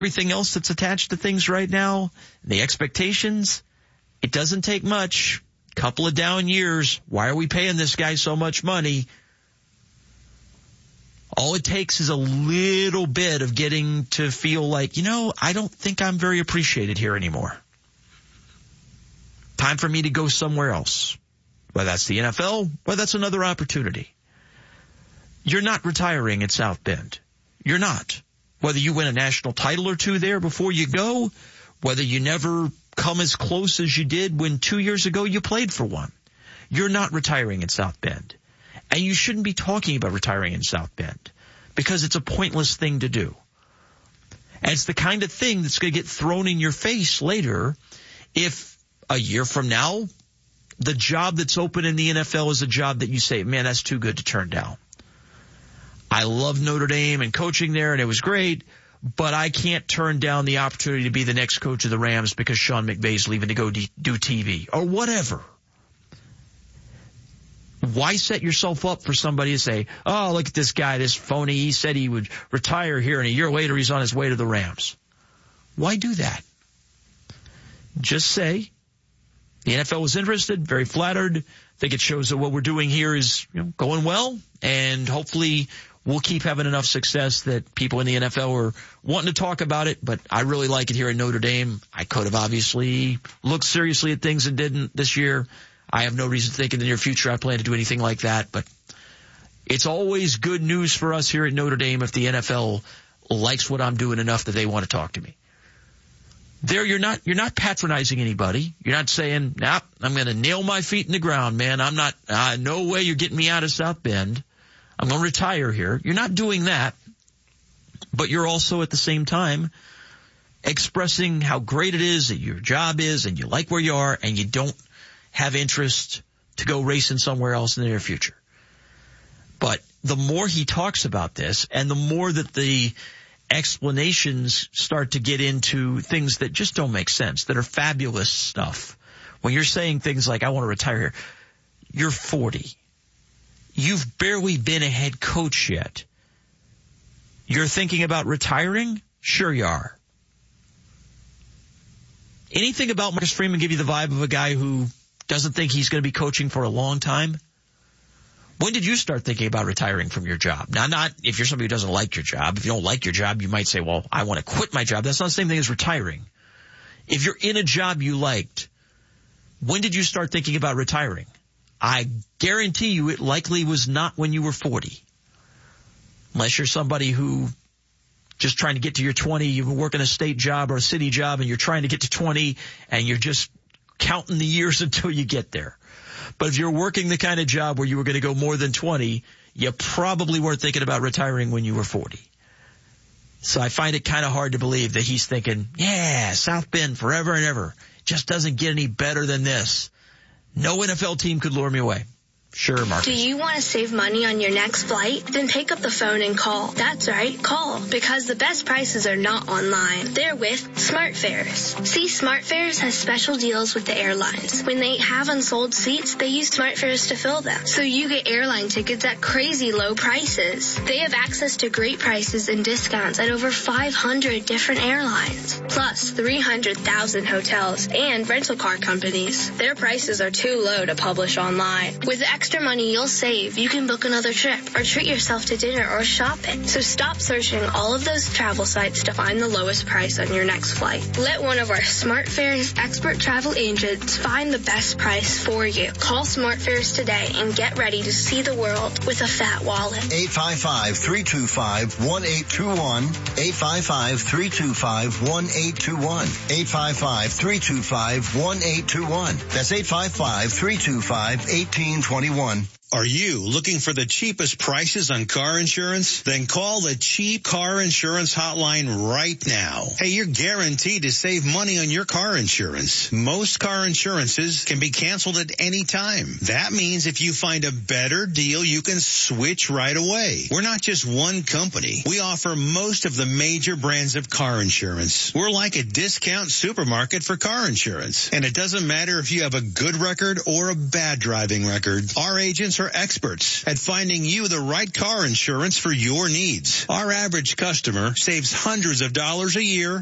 everything else that's attached to things right now, the expectations, it doesn't take much. Couple of down years. Why are we paying this guy so much money? All it takes is a little bit of getting to feel like, I don't think I'm very appreciated here anymore. Time for me to go somewhere else. Whether that's the NFL, whether that's another opportunity. You're not retiring at South Bend. You're not. Whether you win a national title or two there before you go, whether you never come as close as you did when 2 years ago you played for one. You're not retiring at South Bend. And you shouldn't be talking about retiring in South Bend because it's a pointless thing to do. And it's the kind of thing that's going to get thrown in your face later if a year from now the job that's open in the NFL is a job that you say, man, that's too good to turn down. I love Notre Dame and coaching there, and it was great, but I can't turn down the opportunity to be the next coach of the Rams because Sean McVay's leaving to go do TV or whatever. Why set yourself up for somebody to say, oh, look at this guy, this phony. He said he would retire here, and a year later he's on his way to the Rams. Why do that? Just say, the NFL was interested, very flattered. I think it shows that what we're doing here is going well, and hopefully we'll keep having enough success that people in the NFL are wanting to talk about it, but I really like it here in Notre Dame. I could have obviously looked seriously at things and didn't this year. I have no reason to think in the near future I plan to do anything like that, but it's always good news for us here at Notre Dame if the NFL likes what I'm doing enough that they want to talk to me. There, you're not patronizing anybody. You're not saying, I'm going to nail my feet in the ground, man. No way you're getting me out of South Bend. I'm going to retire here. You're not doing that, but you're also at the same time expressing how great it is that your job is and you like where you are and you don't have interest to go racing somewhere else in the near future. But the more he talks about this and the more that the explanations start to get into things that just don't make sense, that are fabulous stuff. When you're saying things like, I want to retire here, you're 40. You've barely been a head coach yet. You're thinking about retiring? Sure you are. Anything about Marcus Freeman give you the vibe of a guy who doesn't think he's going to be coaching for a long time? When did you start thinking about retiring from your job? Now, not if you're somebody who doesn't like your job. If you don't like your job, you might say, well, I want to quit my job. That's not the same thing as retiring. If you're in a job you liked, when did you start thinking about retiring? I guarantee you it likely was not when you were 40. Unless you're somebody who just trying to get to your 20, you've been working a state job or a city job and you're trying to get to 20 and you're just counting the years until you get there. But if you're working the kind of job where you were going to go more than 20, you probably weren't thinking about retiring when you were 40. So I find it kind of hard to believe that he's thinking, yeah, South Bend forever and ever. Just doesn't get any better than this. No NFL team could lure me away. Sure, Marcus. Do you want to save money on your next flight? Then pick up the phone and call. That's right, call. Because the best prices are not online. They're with SmartFares. See, SmartFares has special deals with the airlines. When they have unsold seats, they use SmartFares to fill them. So you get airline tickets at crazy low prices. They have access to great prices and discounts at over 500 different airlines. Plus 300,000 hotels and rental car companies. Their prices are too low to publish online. With extra money you'll save, you can book another trip or treat yourself to dinner or shopping. So stop searching all of those travel sites to find the lowest price on your next flight. Let one of our SmartFares expert travel agents find the best price for you. Call SmartFares today and get ready to see the world with a fat wallet. 855-325-1821. 855-325-1821. 855-325-1821. That's 855-325-1821. Are you looking for the cheapest prices on car insurance? Then call the Cheap Car Insurance Hotline right now. Hey, you're guaranteed to save money on your car insurance. Most car insurances can be canceled at any time. That means if you find a better deal, you can switch right away. We're not just one company. We offer most of the major brands of car insurance. We're like a discount supermarket for car insurance. And it doesn't matter if you have a good record or a bad driving record. Our agents are experts at finding you the right car insurance for your needs. Our average customer saves hundreds of dollars a year